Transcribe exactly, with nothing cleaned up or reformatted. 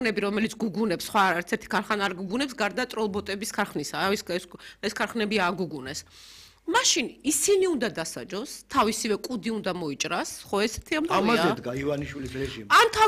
რომელიც გუგუნებს, სხვა არც ერთი ქარხანა არ გუგუნებს, გარდა ტროლბოტების ქარხნისა, ეს ეს ქარხნები აგუგუნეს. მაშინ ისინი უნდა დასაჯოს, თავისივე კუდი უნდა მოიჭრას, ხო ესეთი ამბავია? ამაზე დგა ივანიშვილის რეჟიმი. ან